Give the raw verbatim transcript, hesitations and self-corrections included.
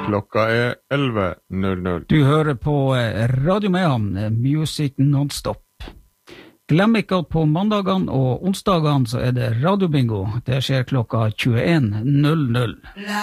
Klokka er elleve null null. Du hører på Radio Mehamn, Music Non-Stop. Glem ikke at på mandagene og onsdagene så er det radiobingo. Det skjer klokka tjueen null null.